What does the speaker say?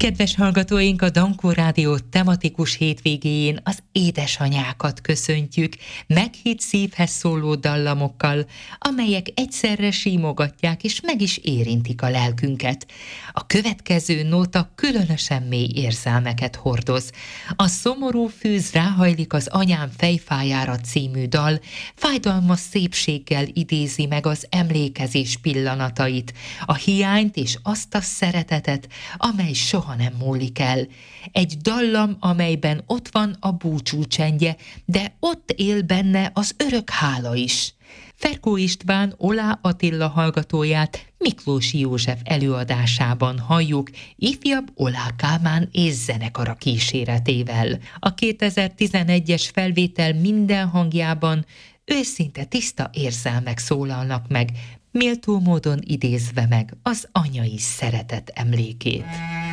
Kedves hallgatóink, a Dankó Rádió tematikus hétvégéjén az édesanyákat köszöntjük, meghitt szívhez szóló dallamokkal, amelyek egyszerre símogatják és meg is érintik a lelkünket. A következő nóta különösen mély érzelmeket hordoz. A Szomorú fűz ráhajlik az Anyám fejfájára című dal fájdalmas szépséggel idézi meg az emlékezés pillanatait, a hiányt és azt a szeretetet, amely soha nem múlik el. Egy dallam, amelyben ott van a búcsú csendje, de ott él benne az örök hála is. Ferkó István Oláh Attila hallgatóját Miklósi József előadásában halljuk ifjabb Oláh Kálmán és zenekara kíséretével. A 2011-es felvétel minden hangjában őszinte tiszta érzelmek szólalnak meg, méltó módon idézve meg az anyai szeretet emlékét.